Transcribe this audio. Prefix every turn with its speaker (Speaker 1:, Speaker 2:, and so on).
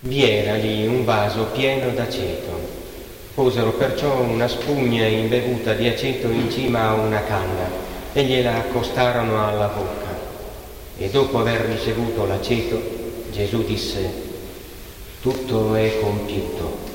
Speaker 1: Vi era lì un vaso pieno d'aceto. Posero perciò una spugna imbevuta di aceto in cima a una canna e gliela accostarono alla bocca. E dopo aver ricevuto l'aceto, Gesù disse: tutto è compiuto.